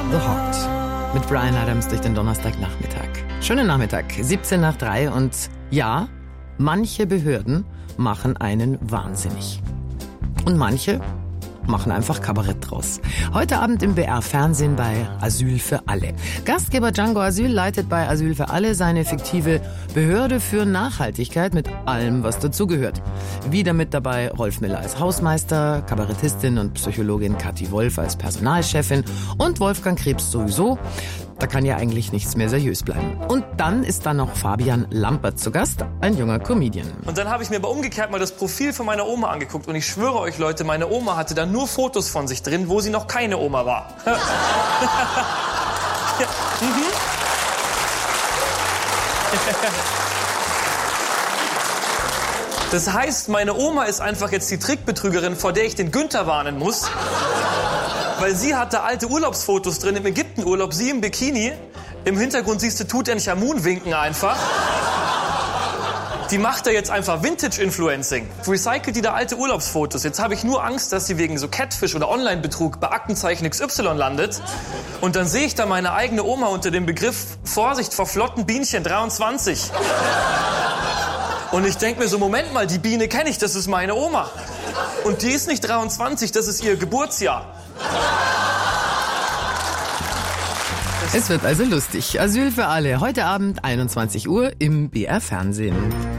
The Heart mit Bryan Adams durch den Donnerstagnachmittag. Schönen Nachmittag, 2:17 und ja, manche Behörden machen einen wahnsinnig. Und manche machen einfach Kabarett draus. Heute Abend im BR-Fernsehen bei Asyl für alle. Gastgeber Django Asyl leitet bei Asyl für alle seine fiktive Behörde für Nachhaltigkeit mit allem, was dazugehört. Wieder mit dabei Rolf Miller als Hausmeister, Kabarettistin und Psychologin Kathi Wolf als Personalchefin und Wolfgang Krebs sowieso. Da kann ja eigentlich nichts mehr seriös bleiben. Und dann ist da noch Fabian Lampert zu Gast, ein junger Comedian. Und dann habe ich mir aber umgekehrt mal das Profil von meiner Oma angeguckt. Und ich schwöre euch, Leute, meine Oma hatte da nur Fotos von sich drin, wo sie noch keine Oma war. Ja. Das heißt, meine Oma ist einfach jetzt die Trickbetrügerin, vor der ich den Günther warnen muss. Weil sie hatte alte Urlaubsfotos drin im Ägyptenurlaub, sie im Bikini. Im Hintergrund siehst du Tutanchamun winken einfach. Die macht da jetzt einfach Vintage-Influencing. Recycelt die da alte Urlaubsfotos. Jetzt habe ich nur Angst, dass sie wegen so Catfish oder Online-Betrug bei Aktenzeichen XY landet. Und dann sehe ich da meine eigene Oma unter dem Begriff Vorsicht vor flotten Bienchen 23. Und ich denke mir so, Moment mal, die Biene kenne ich, das ist meine Oma. Und die ist nicht 23, das ist ihr Geburtsjahr. Es wird also lustig. Asyl für alle. Heute Abend 21 Uhr im BR Fernsehen.